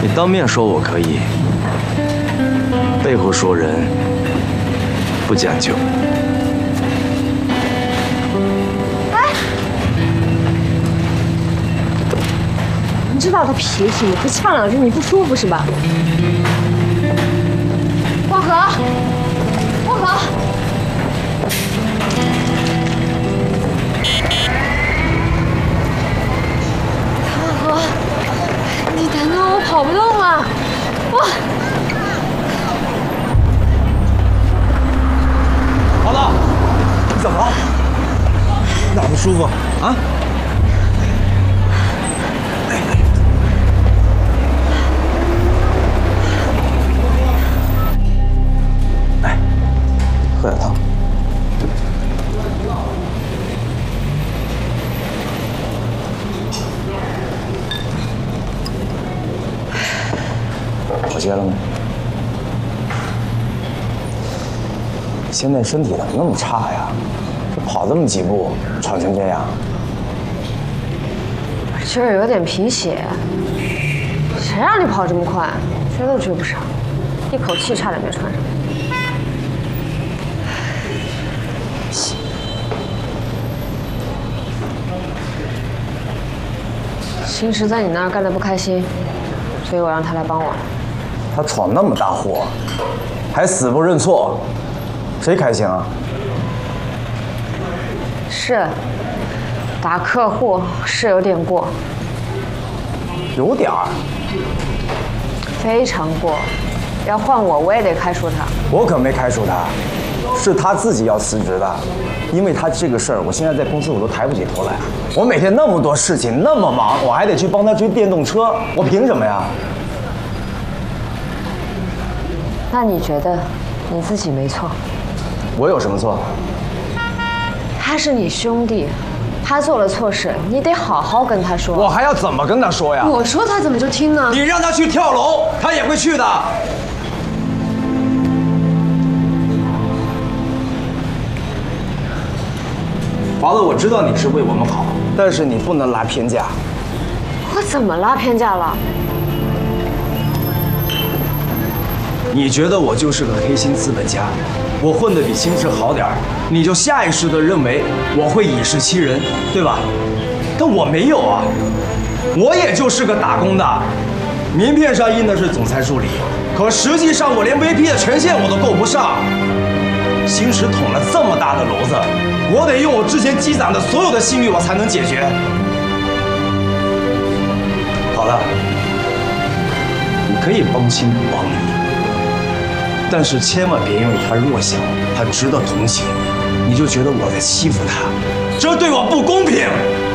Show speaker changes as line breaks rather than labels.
你当面说我可以，背后说人不讲究。
哎，你知道他脾气，你不呛两句你不舒服是吧？光和，光和。 你等等，我跑不动了，我。
好了，你怎么了？哪不舒服啊？来，喝点汤。妥协了吗？现在身体怎么那么差呀？这跑这么几步，喘成这样。
今儿有点贫血，谁让你跑这么快？追都追不上，一口气差点没喘上。星驰在你那儿干得不开心，所以我让他来帮我。
他闯那么大祸，还死不认错，谁开心啊？
是，打客户是有点过，
有点儿，
非常过。要换我，我也得开除他。
我可没开除他，是他自己要辞职的。因为他这个事儿，我现在在公司我都抬不起头来。我每天那么多事情，那么忙，我还得去帮他追电动车，我凭什么呀？
那你觉得你自己没错？
我有什么错？
他是你兄弟，他做了错事，你得好好跟他说。
我还要怎么跟他说呀？
我说他怎么就听呢？
你让他去跳楼，他也会去的。华子，我知道你是为我们好，但是你不能拉偏架。
我怎么拉偏架了？
你觉得我就是个黑心资本家，我混得比星驰好点儿，你就下意识地认为我会以势欺人，对吧？但我没有啊，我也就是个打工的，名片上印的是总裁助理，可实际上我连 VP 的权限我都够不上。星驰捅了这么大的篓子，我得用我之前积攒的所有的信誉，我才能解决。好了，你可以帮亲不帮理。但是千万别因为他弱小，他值得同情，你就觉得我在欺负他，这对我不公平。